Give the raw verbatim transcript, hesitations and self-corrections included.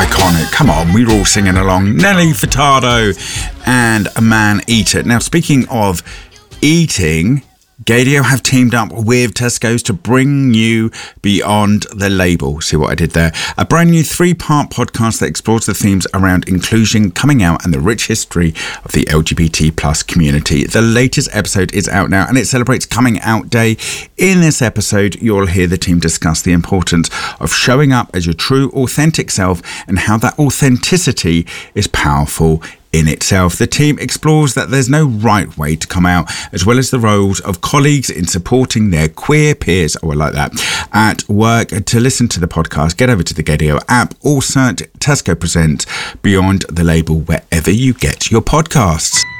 iconic. Come on, we were all singing along. Nelly Furtado and A Man Eater. Now, speaking of eating, Gaydio have teamed up with Tesco's to bring you Beyond the Label. See what I did there? A brand new three-part podcast that explores the themes around inclusion, coming out, and the rich history of the L G B T plus community. The latest episode is out now, and it celebrates Coming Out Day. In this episode, you'll hear the team discuss the importance of showing up as your true, authentic self and how that authenticity is powerful in itself. The team explores that there's no right way to come out, as well as the roles of colleagues in supporting their queer peers, oh I like that, at work. To listen to the podcast, get over to the Gaydio app or search Tesco Presents Beyond the Label wherever you get your podcasts.